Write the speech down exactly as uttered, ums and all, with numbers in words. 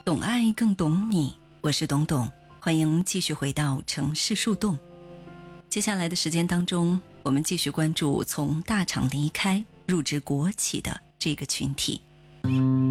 懂爱更懂你，我是董董，欢迎继续回到城市树洞。接下来的时间当中，我们继续关注从大厂离开入职国企的这个群体。